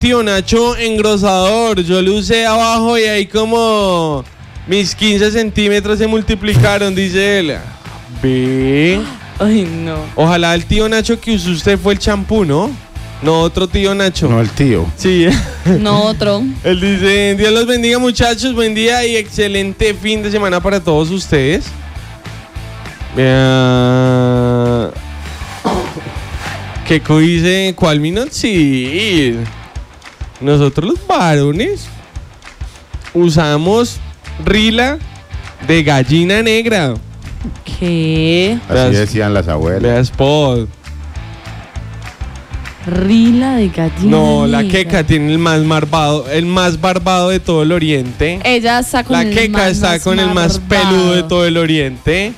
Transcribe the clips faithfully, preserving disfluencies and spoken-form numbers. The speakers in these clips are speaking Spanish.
tío Nacho engrosador. Yo lo usé abajo y ahí como mis quince centímetros se multiplicaron, dice él. Ve. Ay, no. Ojalá el tío Nacho que usó usted fue el champú, ¿no? No, otro tío Nacho. No, el tío. Sí. No, otro. Él dice, Dios los bendiga muchachos, buen día y excelente fin de semana para todos ustedes. Vea... ¿Qué dice? ¿Cuál minuto? Sí. Nosotros los varones usamos rila de gallina negra. ¿Qué? Así Veas- decían las abuelas. Vea spot. Rila de gallina. No, la negra. queca tiene el más barbado, el más barbado de todo el oriente. Ella está con La el queca más, está más con el más barbado. peludo de todo el oriente.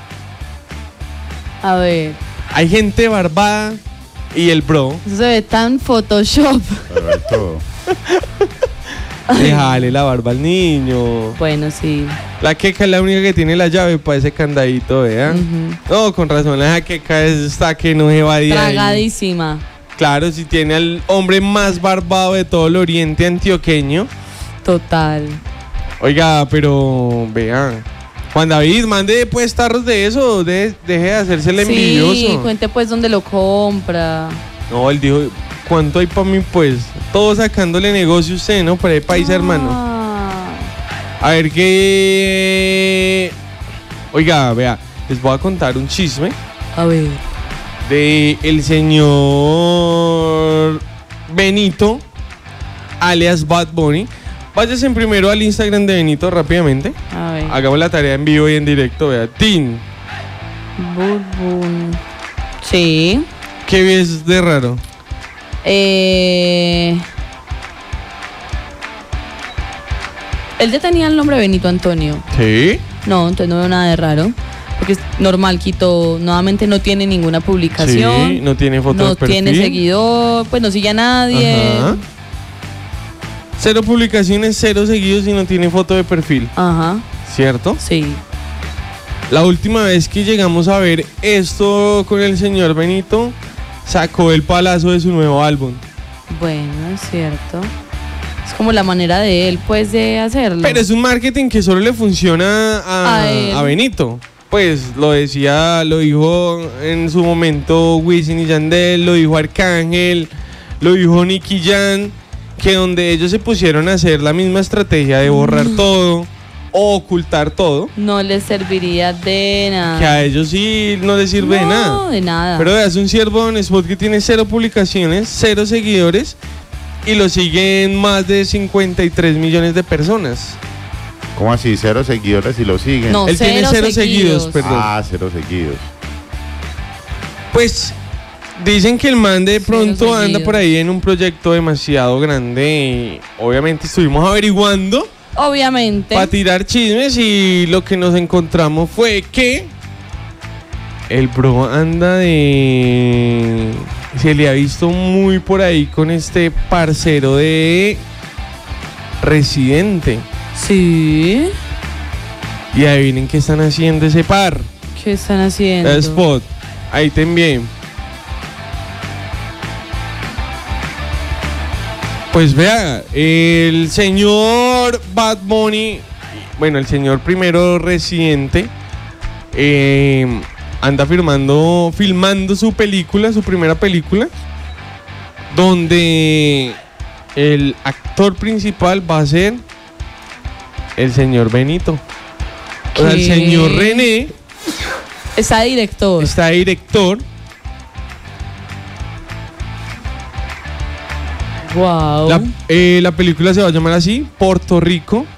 A ver, Hay gente barbada y el bro. eso se ve tan Photoshop. Pero el todo. Déjale la barba al niño. Bueno, sí. La queca es la única que tiene la llave para ese candadito, ¿vea? Ujú. No, con razón, la queca está que no se va de ahí. Tragadísima. Claro, si tiene al hombre más barbado de todo el oriente antioqueño. Total. Oiga, pero vean. Juan David, mande pues tarros de eso, de- deje de hacerse el Sí, envidioso. cuente pues dónde lo compra. No, él dijo, ¿cuánto hay para mí pues? Todo sacándole negocio a usted, ¿no? Para el país, hermano. Ah. A ver qué... Oiga, vea, les voy a contar un chisme A ver. de el señor Benito, alias Bad Bunny. Váyase primero al Instagram de Benito rápidamente. A ver. Hagamos la tarea en vivo y en directo, vea. Tin, Bud Bun. Sí. ¿qué ves de raro? Eh... Él ya tenía el nombre Benito Antonio. ¿Sí? No, entonces no veo nada de raro. Porque es normal, Quito nuevamente no tiene ninguna publicación. Sí, no tiene foto no de perfil. tiene seguidor, pues no sigue a nadie. Ajá. Cero publicaciones, cero seguidos y no tiene foto de perfil, Ajá, ¿cierto? sí. La última vez que llegamos a ver esto con el señor Benito, sacó el palazo de su nuevo álbum. Bueno, es cierto. Es como la manera de él, pues, de hacerlo. Pero es un marketing que solo le funciona a, A él. a Benito. Pues lo decía, lo dijo en su momento Wisin y Yandel, lo dijo Arcángel, lo dijo Nicky Jam, que donde ellos se pusieron a hacer la misma estrategia de borrar todo o ocultar todo, No les serviría de nada. que a ellos sí no les sirve de No, nada. de nada. Pero es un ciervo en Spot que tiene cero publicaciones, cero seguidores y lo siguen más de cincuenta y tres millones de personas. ¿Cómo así? Cero seguidores y lo siguen. No, Él tiene cero seguidos, seguidos. perdón. Ah, cero seguidos. Pues dicen que el man de Cero pronto anda seguidos. por ahí en un proyecto demasiado grande y obviamente estuvimos averiguando Obviamente. para tirar chismes y lo que nos encontramos fue que el bro anda de... Se le ha visto muy por ahí con este parcero de Residente. Sí. Y adivinen qué están haciendo ese par. ¿Qué están haciendo? El spot. Ahí te envié. Pues vea, el señor Bad Bunny, bueno, el señor primero Residente, eh, anda firmando, filmando su película, su primera película, donde el actor principal va a ser el señor Benito. O sea, el ¿Qué? señor René Está director. está director. Wow. La, eh, la película se va a llamar así, Puerto Rico.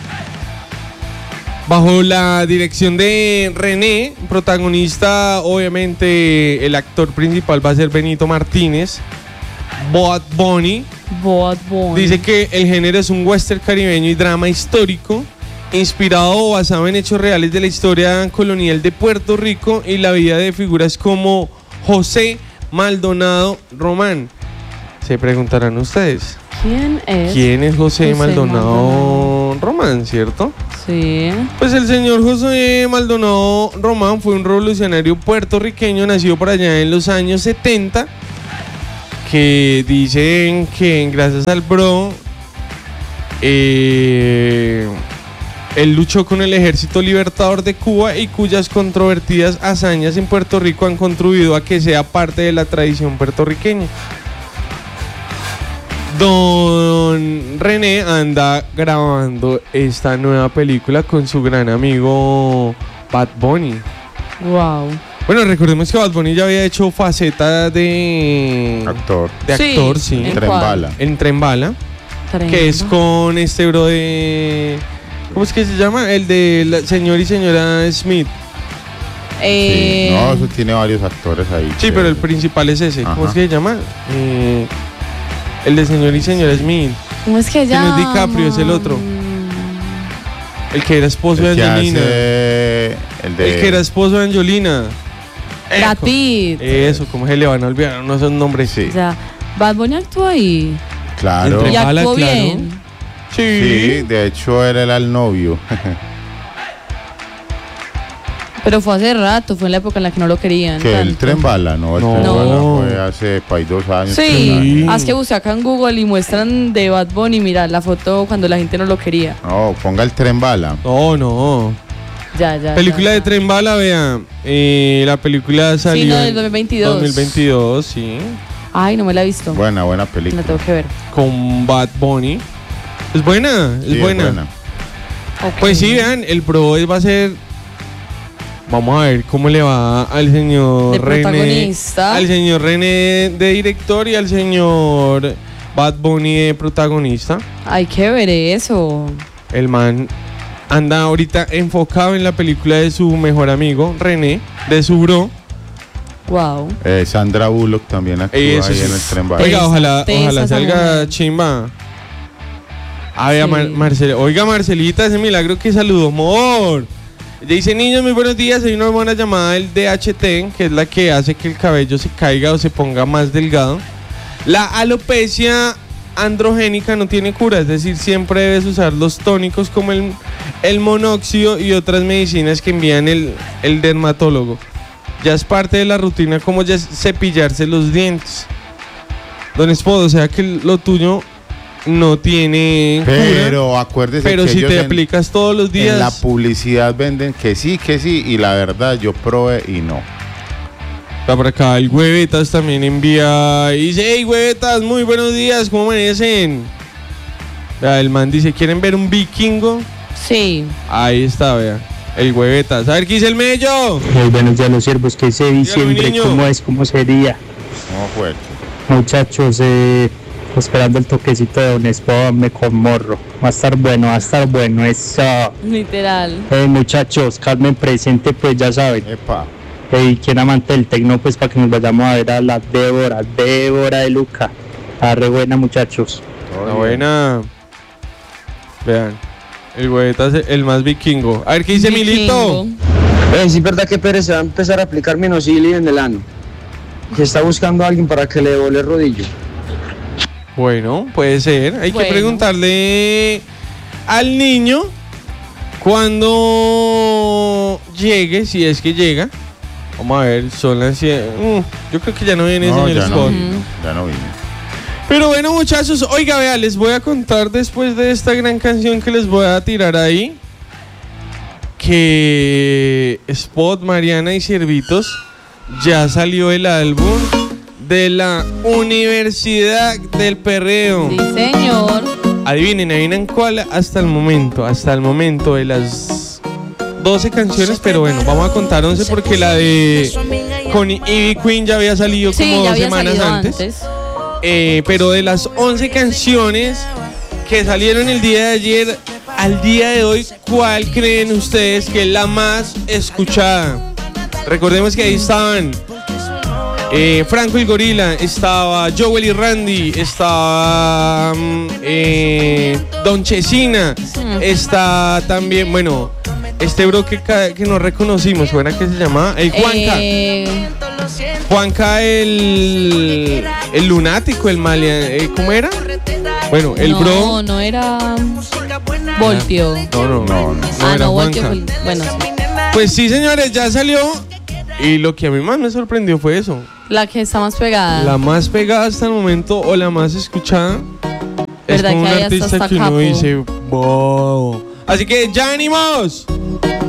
Bajo la dirección de René, protagonista, obviamente el actor principal va a ser Benito Martínez. Bad Bunny Bad Bunny. dice que el género es un western caribeño y drama histórico, inspirado o basado en hechos reales de la historia colonial de Puerto Rico y la vida de figuras como José Maldonado Román. Se preguntarán ustedes, ¿Quién es? ¿quién es José, José Maldonado, Maldonado Román, cierto? Sí. Pues el señor José Maldonado Román fue un revolucionario puertorriqueño nacido por allá en los años setenta, que dicen que gracias al bro, eh, él luchó con el Ejército Libertador de Cuba y cuyas controvertidas hazañas en Puerto Rico han contribuido a que sea parte de la tradición puertorriqueña. Don René anda grabando esta nueva película con su gran amigo Bad Bunny. Wow. Bueno, recordemos que Bad Bunny ya había hecho faceta de Actor. de actor, sí, ¿en sí. Tren cuál? bala. En Tren Bala, que es con este bro de... ¿Cómo es que se llama? El de la señor y señora Smith. Eh, Sí. No, eso tiene varios actores ahí. Sí, que- pero el principal es ese. ¿Cómo Ajá. es que se llama? Eh, el de señor y señora Smith. ¿Cómo es que Que llama? no es DiCaprio, es el otro. El que era esposo el de que Angelina. hace el de El que era esposo de Angelina. Brad Eco. Pitt. Eso, ¿cómo se le van a olvidar? No son nombres. Sí, O sea, Bad Bunny actuó ahí. claro. Entre Y Bala, actuó claro. bien. Sí. Sí, de hecho él era el novio. Pero fue hace rato, fue en la época en la que no lo querían. Que el tanto. Tren Bala, no, el No. Tren Bala No. fue hace pa' ahí dos años. tres Sí, años. haz que busca acá en Google y muestran de Bad Bunny, mira la foto cuando la gente no lo quería. No, ponga el Tren Bala. No, no. Ya, ya. Película ya, de ya. Tren Bala, vean. Eh, la película salió. no, del en dos mil veintidós. dos mil veintidós, sí. Ay, no me la he visto. Buena, buena La película. tengo que ver. Con Bad Bunny. Es buena, es Sí, buena. Ok. Pues sí, vean, el pro va a ser. Vamos a ver cómo le va al señor De René. protagonista. Al señor René de director y al señor Bad Bunny de protagonista. Hay que ver eso. El man anda ahorita enfocado en la película de su mejor amigo, René, de su bro. Wow. Eh, Sandra Bullock también actúa Eso ahí sí. en el Tren Bala. Oiga, Tesa, ojalá, tesa ojalá esa salga mujer. chimba. A ver, Sí. Mar- Marcel- Oiga, Marcelita, ese milagro que saludó, amor. Ella dice, niños, muy buenos días. Hay una buena llamada del D H T, que es la que hace que el cabello se caiga o se ponga más delgado. La alopecia androgénica no tiene cura, es decir, siempre debes usar los tónicos como el, el monóxido y otras medicinas que envían el, el dermatólogo. Ya es parte de la rutina como ya es cepillarse los dientes. Don Espodo, o sea que lo tuyo no tiene cura, Pero acuérdese pero que si ellos te en- aplicas todos los días. en la publicidad venden que sí, que sí, y la verdad yo probé y no. Está por acá el Huevetas también envía y dice, hey Huevetas, muy buenos días, ¿cómo amanecen? Vea, el man dice, ¿quieren ver un vikingo? Sí. Ahí está, vea, el Huevetas. A ver, ¿qué dice el mello? Muy buenos días, los siervos. ¿Qué se Dígalo, mi diciembre? niño. ¿Cómo es? ¿Cómo sería? No fue. Muchachos, eh, esperando el toquecito de un me con morro. Va a estar bueno, va a estar bueno. Eso. Literal. Eh, muchachos, Carmen presente, pues ya saben. Epa. Eh, y quien amante del tecno, pues para que nos vayamos a ver a la Débora, Débora de Luca. Ah, re buena, muchachos. todo Una bien. buena. Vean, el Huevetas, el más vikingo. A ver, ¿qué dice Vikingo. Milito? Eh, sí, es verdad que Pérez se va a empezar a aplicar minoxidil en el ano. Que está buscando a alguien para que le devuelva el rodillo. Bueno, puede ser. Hay Bueno. que preguntarle al niño cuando llegue, si es que llega. Vamos a ver, son las cien. Mm, yo creo que ya no viene, No, señor ya no Spot. vine, ya no vine. Pero bueno, muchachos, oiga, vea, les voy a contar después de esta gran canción que les voy a tirar ahí, que Spot, Mariana y Ciervitos ya salió el álbum de la Universidad del Perreo. Sí, señor. Adivinen, adivinen cuál hasta el momento, hasta el momento de las doce canciones, pero bueno, vamos a contar once porque la de con Ivy Queen ya había salido Sí, como ya dos había semanas salido antes. antes. Eh, pero de las once canciones que salieron el día de ayer al día de hoy, ¿cuál creen ustedes que es la más escuchada? Recordemos que ahí estaban eh, Franco el Gorila, estaba Joel y Randy, estaba mm, eh, Don Chesina, está también, bueno, este bro que, ca- que no reconocimos, ¿cómo era que se llamaba? El Juanca. Eh, Juanca el, el lunático, el malia, eh, ¿cómo era? Bueno, el no, bro. no era Volpio. No, no, No, no. ah, era no, Volpio Juanca. fue el- Bueno, sí. Pues sí, señores, ya salió. Y lo que a mí más me sorprendió fue eso. La que está más pegada. La más pegada hasta el momento o la más escuchada es ¿Verdad como que un hay hasta artista hasta que uno capo? dice, wow. Así que ya venimos.